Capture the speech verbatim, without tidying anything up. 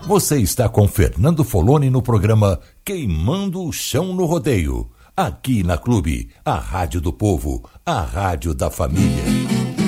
Você está com Fernando Foloni no programa Queimando o Chão no Rodeio. Aqui na Clube, a rádio do povo, a rádio da família.